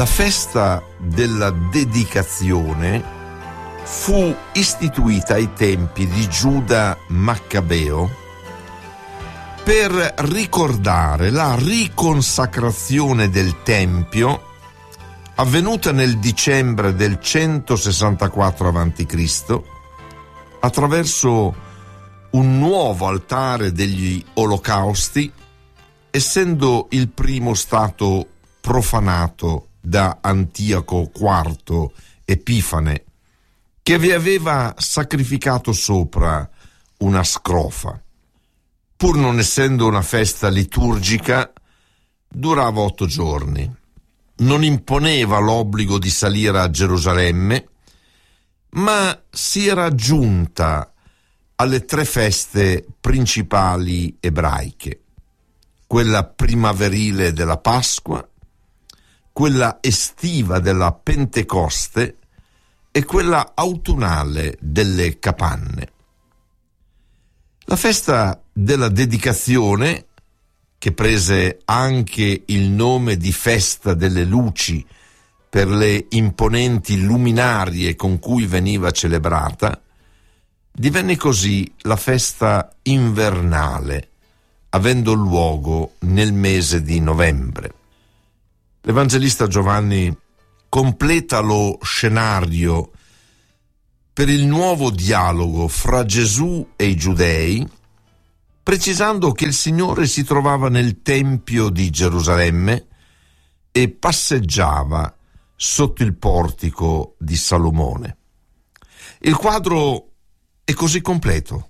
La festa della dedicazione fu istituita ai tempi di Giuda Maccabeo per ricordare la riconsacrazione del Tempio avvenuta nel dicembre del 164 a.C. attraverso un nuovo altare degli olocausti, essendo il primo stato profanato da Antioco IV Epifane, che vi aveva sacrificato sopra una scrofa. Pur non essendo una festa liturgica, durava 8 giorni. Non imponeva l'obbligo di salire a Gerusalemme, ma si era aggiunta alle 3 feste principali ebraiche: quella primaverile della Pasqua, quella estiva della Pentecoste e quella autunnale delle Capanne. La festa della dedicazione, che prese anche il nome di festa delle luci per le imponenti luminarie con cui veniva celebrata, divenne così la festa invernale, avendo luogo nel mese di novembre. L'Evangelista Giovanni completa lo scenario per il nuovo dialogo fra Gesù e i Giudei, precisando che il Signore si trovava nel Tempio di Gerusalemme e passeggiava sotto il portico di Salomone. Il quadro è così completo.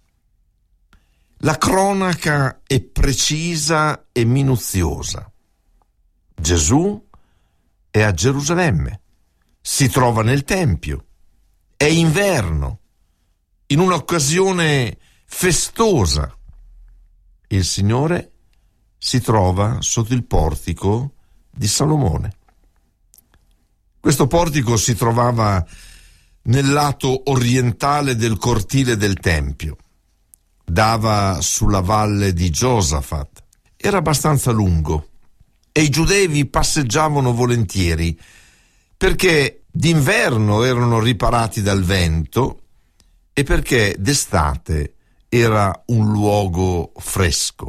La cronaca è precisa e minuziosa. Gesù è a Gerusalemme, si trova nel Tempio, è inverno, in un'occasione festosa. Il Signore si trova sotto il portico di Salomone. Questo portico si trovava nel lato orientale del cortile del Tempio. Dava sulla valle di Giosafat. Era abbastanza lungo e i giudei vi passeggiavano volentieri perché d'inverno erano riparati dal vento e perché d'estate era un luogo fresco.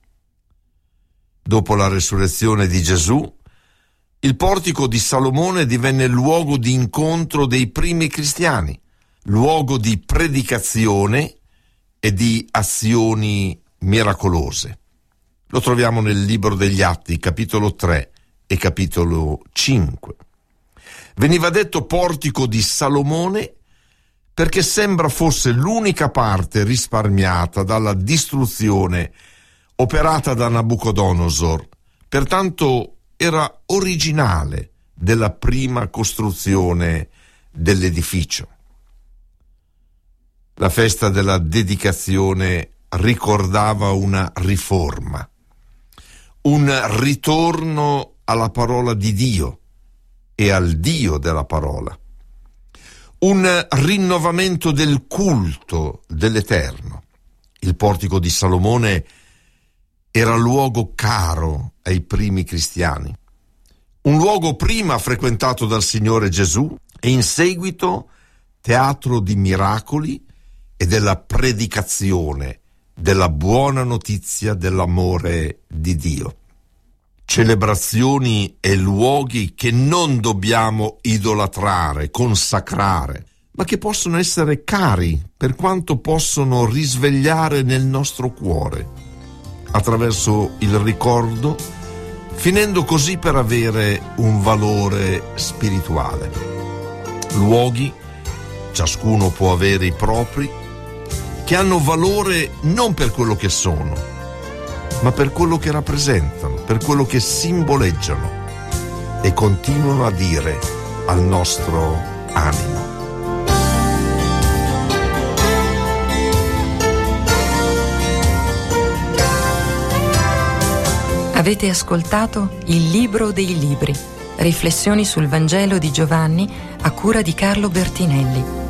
Dopo la resurrezione di Gesù, il portico di Salomone divenne luogo di incontro dei primi cristiani, luogo di predicazione e di azioni miracolose. Lo troviamo nel libro degli Atti, capitolo 3 e capitolo 5. Veniva detto portico di Salomone perché sembra fosse l'unica parte risparmiata dalla distruzione operata da Nabucodonosor, pertanto era originale della prima costruzione dell'edificio. La festa della dedicazione ricordava una riforma, un ritorno alla parola di Dio e al Dio della parola, un rinnovamento del culto dell'Eterno. Il portico di Salomone era luogo caro ai primi cristiani, un luogo prima frequentato dal Signore Gesù e in seguito teatro di miracoli e della predicazione della buona notizia dell'amore di Dio. Celebrazioni e luoghi che non dobbiamo idolatrare, consacrare, ma che possono essere cari per quanto possono risvegliare nel nostro cuore, attraverso il ricordo, finendo così per avere un valore spirituale. Luoghi, ciascuno può avere i propri, che hanno valore non per quello che sono, ma per quello che rappresentano, per quello che simboleggiano e continuano a dire al nostro animo. Avete ascoltato Il Libro dei Libri, riflessioni sul Vangelo di Giovanni a cura di Carlo Bertinelli.